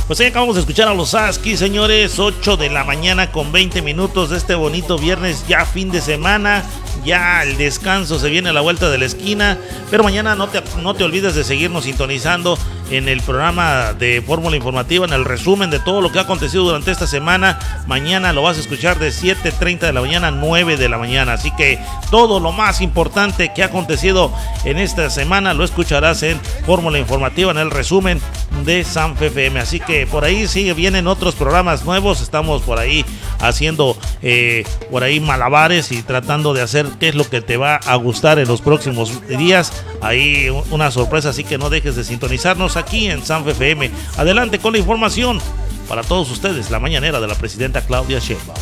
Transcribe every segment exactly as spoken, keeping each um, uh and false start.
Pues ahí acabamos de escuchar a los Husky, señores. Ocho de la mañana con veinte minutos de este bonito viernes, ya fin de semana. Ya el descanso se viene a la vuelta de la esquina. Pero mañana no te, no te olvides de seguirnos sintonizando en el programa de Fórmula Informativa, en el resumen de todo lo que ha acontecido durante esta semana. Mañana lo vas a escuchar de siete treinta de la mañana a nueve de la mañana. Así que todo lo más importante que ha acontecido en esta semana lo escucharás en Fórmula Informativa, en el resumen de Sanfe F M. Así que por ahí sí vienen otros programas nuevos. Estamos por ahí haciendo eh, por ahí malabares y tratando de hacer qué es lo que te va a gustar en los próximos días. Ahí una sorpresa, así que no dejes de sintonizarnos aquí en Sanfe F M. Adelante con la información para todos ustedes, la mañanera de la presidenta Claudia Sheinbaum.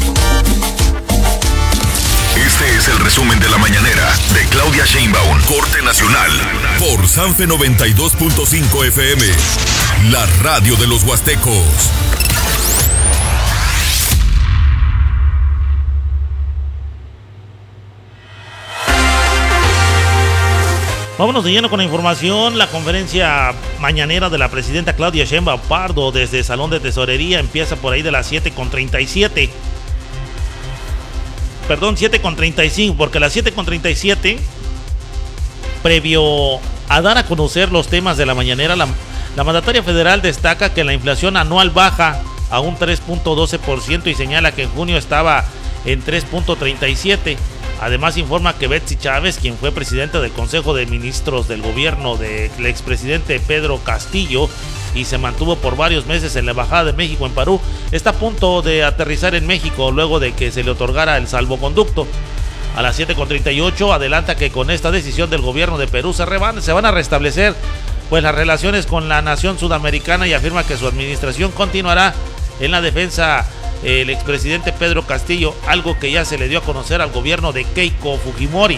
Este es el resumen de la mañanera de Claudia Sheinbaum, Corte Nacional, por Sanfe noventa y dos punto cinco F M, la radio de los huastecos. Vámonos de lleno con la información. La conferencia mañanera de la presidenta Claudia Sheinbaum Pardo desde el Salón de Tesorería empieza por ahí de las siete con treinta y siete. Perdón, siete con treinta y cinco, porque a las siete con treinta y siete, previo a dar a conocer los temas de la mañanera, la, la mandataria federal destaca que la inflación anual baja a un tres punto doce por ciento y señala que en junio estaba en tres punto treinta y siete. Además informa que Betsy Chávez, quien fue presidenta del Consejo de Ministros del gobierno del expresidente Pedro Castillo y se mantuvo por varios meses en la Embajada de México en Perú, está a punto de aterrizar en México luego de que se le otorgara el salvoconducto. A las siete con treinta y ocho adelanta que con esta decisión del gobierno de Perú se, revan, se van a restablecer pues las relaciones con la nación sudamericana y afirma que su administración continuará en la defensa el expresidente Pedro Castillo, algo que ya se le dio a conocer al gobierno de Keiko Fujimori.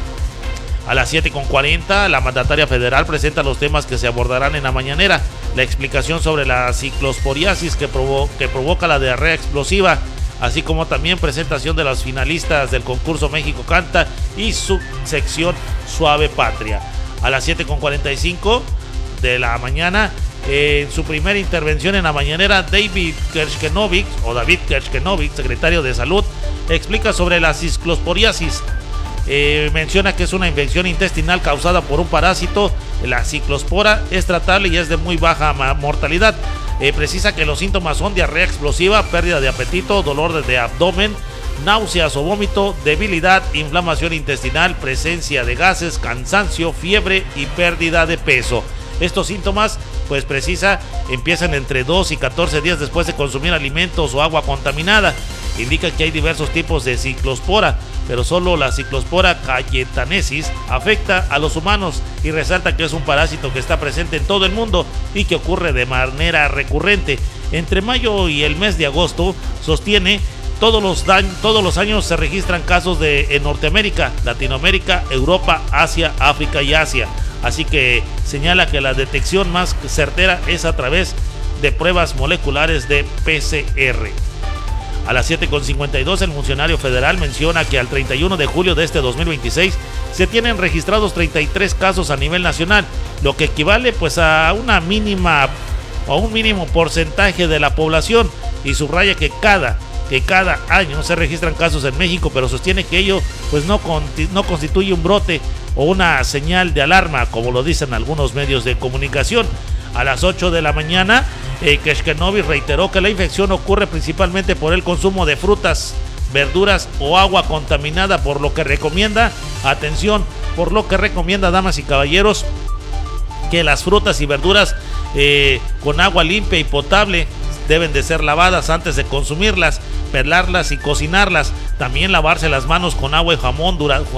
A las siete con cuarenta, la mandataria federal presenta los temas que se abordarán en la mañanera: la explicación sobre la ciclosporiasis que, provo- que provoca la diarrea explosiva, así como también presentación de los finalistas del concurso México Canta y su sección Suave Patria. A las siete con cuarenta y cinco de la mañana, en su primera intervención en la mañanera, David Kershkenovich, o David Kershkenovich, secretario de Salud, explica sobre la ciclosporiasis. Eh, menciona que es una infección intestinal causada por un parásito. La ciclospora es tratable y es de muy baja mortalidad. Eh, precisa que los síntomas son diarrea explosiva, pérdida de apetito, dolor de abdomen, náuseas o vómito, debilidad, inflamación intestinal, presencia de gases, cansancio, fiebre y pérdida de peso. Estos síntomas, pues precisa, empiezan entre dos y catorce días después de consumir alimentos o agua contaminada. Indica que hay diversos tipos de ciclospora, pero solo la ciclospora cayetanesis afecta a los humanos y resalta que es un parásito que está presente en todo el mundo y que ocurre de manera recurrente. Entre mayo y el mes de agosto, sostiene, todos los, daños, todos los años se registran casos de, en Norteamérica, Latinoamérica, Europa, Asia, África y Asia. Así que señala que la detección más certera es a través de pruebas moleculares de P C R. A las siete con cincuenta y dos, el funcionario federal menciona que al treinta y uno de julio de este dos mil veintiséis se tienen registrados treinta y tres casos a nivel nacional, lo que equivale pues a una mínima o a un mínimo porcentaje de la población, y subraya que cada que cada año se registran casos en México, pero sostiene que ello pues no, no constituye un brote o una señal de alarma, como lo dicen algunos medios de comunicación. A las ocho de la mañana, eh, Kershkenovich reiteró que la infección ocurre principalmente por el consumo de frutas, verduras o agua contaminada, por lo que recomienda, atención, por lo que recomienda, damas y caballeros, que las frutas y verduras eh, con agua limpia y potable deben de ser lavadas antes de consumirlas, pelarlas y cocinarlas. También lavarse las manos con agua y jabón durante